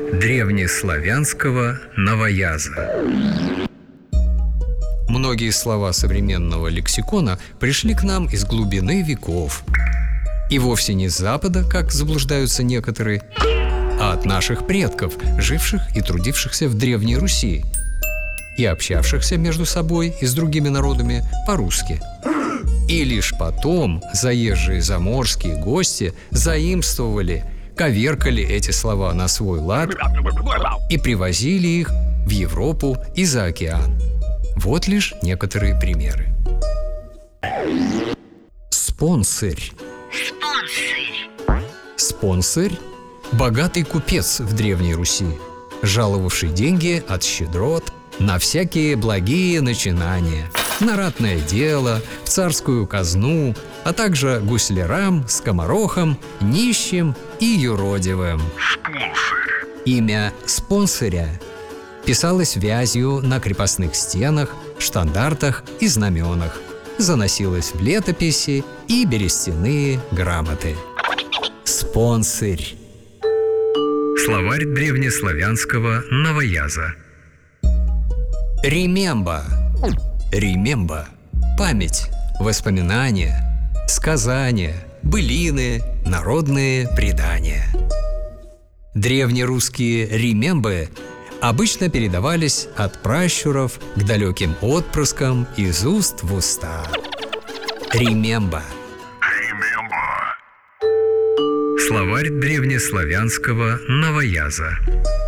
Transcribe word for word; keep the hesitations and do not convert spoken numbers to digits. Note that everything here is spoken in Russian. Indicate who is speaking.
Speaker 1: древнеславянского новояза. Многие слова современного лексикона пришли к нам из глубины веков. И вовсе не с Запада, как заблуждаются некоторые, а от наших предков, живших и трудившихся в Древней Руси и общавшихся между собой и с другими народами по-русски. И лишь потом заезжие заморские гости заимствовали, коверкали эти слова на свой лад и привозили их в Европу и за океан. Вот лишь некоторые примеры. Спонсырь. Спонсырь – богатый купец в Древней Руси, жаловавший деньги от щедрот на всякие благие начинания, на ратное дело, в царскую казну, а также гуслярам, скоморохам, нищим и юродивым. Имя спонсоря писалось вязью на крепостных стенах, штандартах и знаменах, заносилось в летописи и берестяные грамоты. Спонсырь. Словарь древнеславянского новояза. Ремемба. Ремемба. Память, воспоминания, сказания, былины, народные предания. Древнерусские ремембы обычно передавались от пращуров к далеким отпрыскам из уст в уста. Ремемба. Словарь древнеславянского новояза.